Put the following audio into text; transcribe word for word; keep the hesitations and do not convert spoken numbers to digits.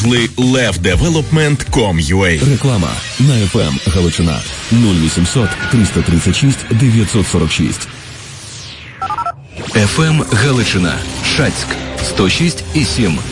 левдевелопмент крапка ком крапка ю а. Реклама на еф ем Галичина нуль вісімсот триста тридцять шість дев'ятсот сорок шість. еф ем Галичина, Шацьк сто шість і сім.